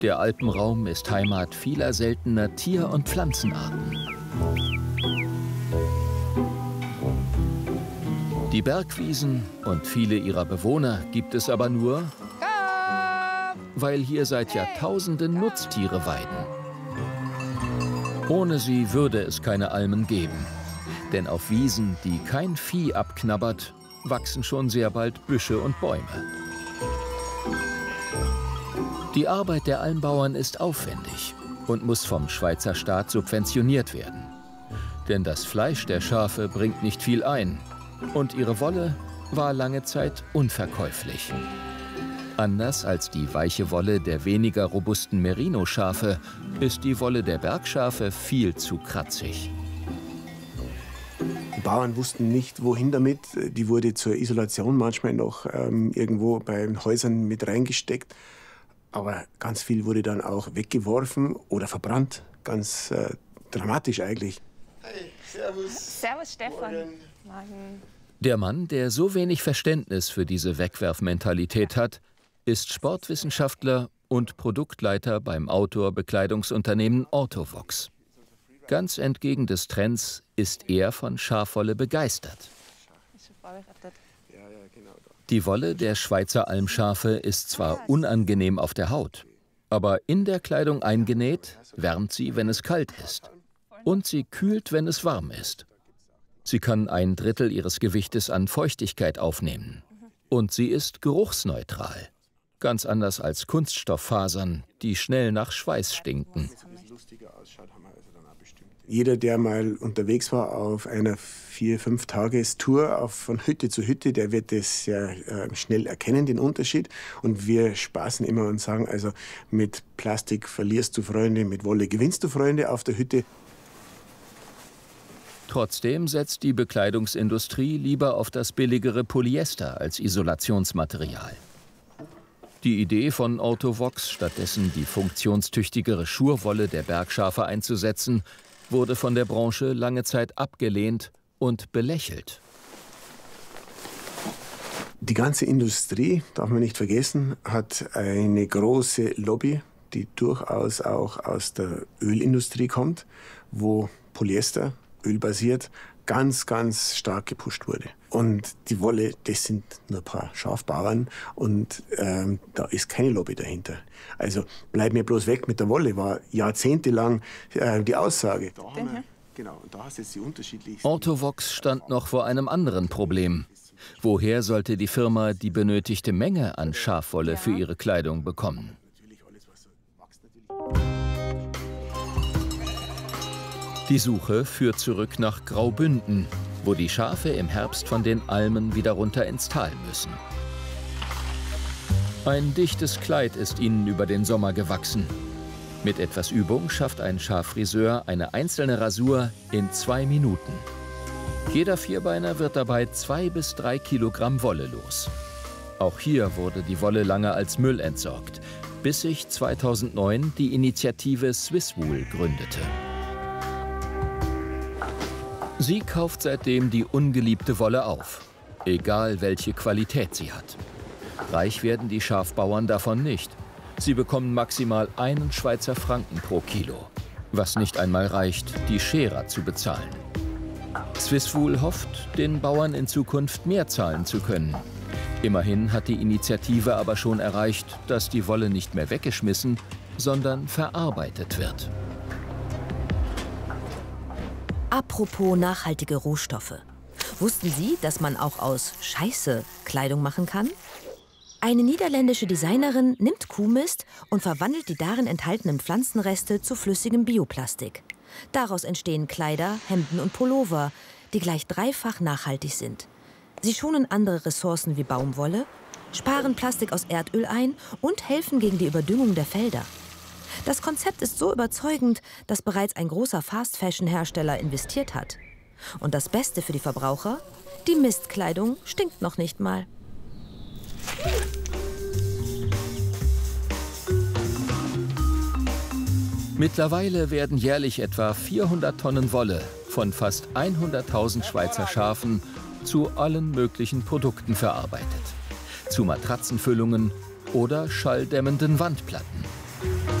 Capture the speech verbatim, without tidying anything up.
Der Alpenraum ist Heimat vieler seltener Tier- und Pflanzenarten. Die Bergwiesen und viele ihrer Bewohner gibt es aber nur, weil hier seit Jahrtausenden Nutztiere weiden. Ohne sie würde es keine Almen geben. Denn auf Wiesen, die kein Vieh abknabbert, wachsen schon sehr bald Büsche und Bäume. Die Arbeit der Almbauern ist aufwendig und muss vom Schweizer Staat subventioniert werden. Denn das Fleisch der Schafe bringt nicht viel ein und ihre Wolle war lange Zeit unverkäuflich. Anders als die weiche Wolle der weniger robusten Merino-Schafe ist die Wolle der Bergschafe viel zu kratzig. Die Bauern wussten nicht, wohin damit. Die wurde zur Isolation manchmal noch ähm, irgendwo bei den Häusern mit reingesteckt. Aber ganz viel wurde dann auch weggeworfen oder verbrannt. Ganz äh, dramatisch eigentlich. Hey, servus. Servus, Stefan. Morgen. Morgen. Der Mann, der so wenig Verständnis für diese Wegwerfmentalität hat, ist Sportwissenschaftler und Produktleiter beim Outdoor-Bekleidungsunternehmen Orthovox. Ganz entgegen des Trends ist er von Schafwolle begeistert. Die Wolle der Schweizer Almschafe ist zwar unangenehm auf der Haut, aber in der Kleidung eingenäht wärmt sie, wenn es kalt ist. Und sie kühlt, wenn es warm ist. Sie kann ein Drittel ihres Gewichtes an Feuchtigkeit aufnehmen. Und sie ist geruchsneutral. Ganz anders als Kunststofffasern, die schnell nach Schweiß stinken. Jeder, der mal unterwegs war auf einer vier-, fünf-Tages-Tour von Hütte zu Hütte, der wird das sehr äh, schnell erkennen, den Unterschied. Und wir spaßen immer und sagen, also mit Plastik verlierst du Freunde, mit Wolle gewinnst du Freunde auf der Hütte. Trotzdem setzt die Bekleidungsindustrie lieber auf das billigere Polyester als Isolationsmaterial. Die Idee von Orthovox, stattdessen die funktionstüchtigere Schurwolle der Bergschafe einzusetzen, wurde von der Branche lange Zeit abgelehnt und belächelt. Die ganze Industrie, darf man nicht vergessen, hat eine große Lobby, die durchaus auch aus der Ölindustrie kommt, wo Polyester, ölbasiert, ganz, ganz stark gepusht wurde. Und die Wolle, das sind nur ein paar Schafbauern und ähm, da ist keine Lobby dahinter. Also bleib mir bloß weg mit der Wolle, war jahrzehntelang äh, die Aussage. Da haben wir, genau, und da hast du jetzt die unterschiedlichsten. Orthovox stand noch vor einem anderen Problem. Woher sollte die Firma die benötigte Menge an Schafwolle für ihre Kleidung bekommen? Die Suche führt zurück nach Graubünden, wo die Schafe im Herbst von den Almen wieder runter ins Tal müssen. Ein dichtes Kleid ist ihnen über den Sommer gewachsen. Mit etwas Übung schafft ein Schaffriseur eine einzelne Rasur in zwei Minuten. Jeder Vierbeiner wird dabei zwei bis drei Kilogramm Wolle los. Auch hier wurde die Wolle lange als Müll entsorgt, bis sich zweitausendneun die Initiative Swisswool gründete. Sie kauft seitdem die ungeliebte Wolle auf, egal welche Qualität sie hat. Reich werden die Schafbauern davon nicht. Sie bekommen maximal einen Schweizer Franken pro Kilo, was nicht einmal reicht, die Scherer zu bezahlen. Swisswool hofft, den Bauern in Zukunft mehr zahlen zu können. Immerhin hat die Initiative aber schon erreicht, dass die Wolle nicht mehr weggeschmissen, sondern verarbeitet wird. Apropos nachhaltige Rohstoffe. Wussten Sie, dass man auch aus Scheiße Kleidung machen kann? Eine niederländische Designerin nimmt Kuhmist und verwandelt die darin enthaltenen Pflanzenreste zu flüssigem Bioplastik. Daraus entstehen Kleider, Hemden und Pullover, die gleich dreifach nachhaltig sind. Sie schonen andere Ressourcen wie Baumwolle, sparen Plastik aus Erdöl ein und helfen gegen die Überdüngung der Felder. Das Konzept ist so überzeugend, dass bereits ein großer Fast-Fashion-Hersteller investiert hat. Und das Beste für die Verbraucher? Die Mistkleidung stinkt noch nicht mal. Mittlerweile werden jährlich etwa vierhundert Tonnen Wolle von fast hunderttausend Schweizer Schafen zu allen möglichen Produkten verarbeitet. Zu Matratzenfüllungen oder schalldämmenden Wandplatten.